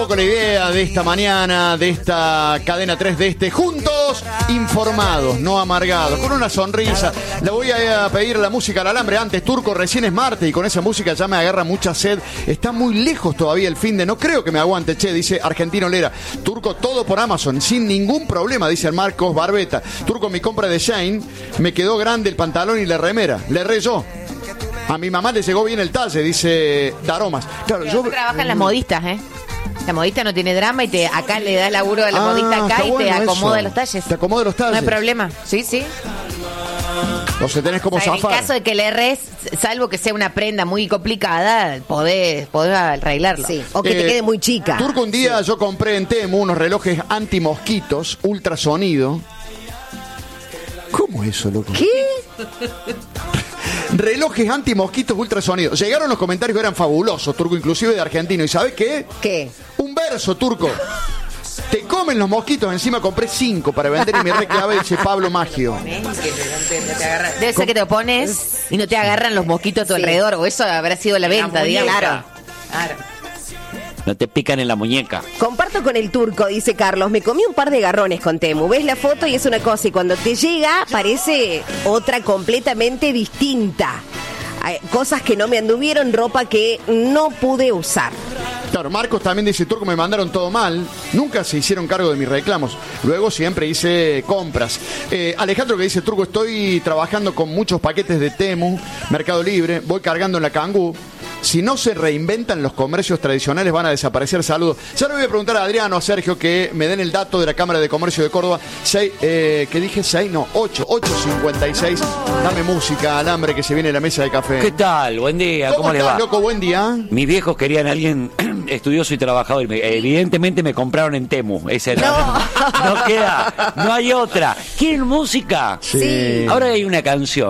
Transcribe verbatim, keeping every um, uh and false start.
Con la idea de esta mañana, de esta cadena tres de este, juntos, informados, no amargados, con una sonrisa. Le voy a pedir la música al alambre antes, Turco, recién es martes y con esa música ya me agarra mucha sed. Está muy lejos todavía el fin de, no creo que me aguante, che, dice Argentino Lera. Turco, todo por Amazon, sin ningún problema, dice Marcos Barbeta. Turco, mi compra de Shane, me quedó grande el pantalón y la remera, le erré yo. A mi mamá le llegó bien el talle, dice Daromas. Claro, yo trabaja en las modistas, ¿eh? La modista no tiene drama y te acá le das laburo a la ah, modista acá y bueno te acomoda eso. los talles. Te acomoda los talles. No hay problema. Sí, sí. O sea, tenés como o sea, zafar. En el caso de que le erres, salvo que sea una prenda muy complicada, podés, podés arreglarlo. Sí. O que eh, te quede muy chica. Turco, un día sí. yo compré en Temu unos relojes anti-mosquitos, ultrasonido. ¿Cómo eso, loco? ¿Qué? Relojes anti-mosquitos ultrasonido. Llegaron los comentarios que eran fabulosos, Turco, inclusive de argentino. ¿Y sabes qué? ¿Qué? Un verso, Turco. Te comen los mosquitos. Encima compré cinco para vender y me reclavé, dice Pabno Maggio. Debe ser que te pones y no te agarran los mosquitos a tu sí. alrededor. O eso habrá sido la venta, digamos. Claro. Claro. No te pican en la muñeca. Comparto con el Turco, dice Carlos. Me comí un par de garrones con Temu. Ves la foto y es una cosa. Y cuando te llega, parece otra completamente distinta. Hay cosas que no me anduvieron, ropa que no pude usar. Claro, Marcos también dice, Turco, me mandaron todo mal. Nunca se hicieron cargo de mis reclamos. Luego siempre hice compras. Eh, Alejandro que dice, Turco, estoy trabajando con muchos paquetes de Temu, Mercado Libre. Voy cargando en la Kangoo. Si no se reinventan los comercios tradicionales van a desaparecer. Saludos. Ya le voy a preguntar a Adriano, a Sergio, que me den el dato de la Cámara de Comercio de Córdoba. seis, eh, ¿Qué dije? seis, no, ocho, ocho cincuenta y seis. Dame música, alambre, que se viene la mesa de café. ¿Qué tal? Buen día. ¿Cómo, ¿Cómo les va? loco? Buen día. Mis viejos querían a alguien estudioso y trabajador. Evidentemente me compraron en Temu. Esa era. No. no queda. No hay otra. ¿Quieren música? Sí. Ahora hay una canción.